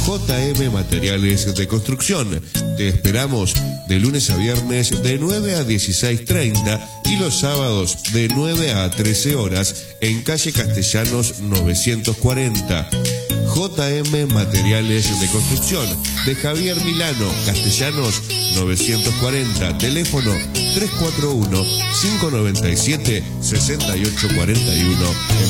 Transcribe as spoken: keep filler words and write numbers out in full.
J M Materiales de Construcción. Te esperamos de lunes a viernes de nueve a dieciséis treinta y los sábados de nueve a trece horas en calle Castellanos novecientos cuarenta. J M Materiales de Construcción de Javier Milano, Castellanos novecientos cuarenta, teléfono tres cuatro uno, cinco nueve siete, seis ocho cuatro uno.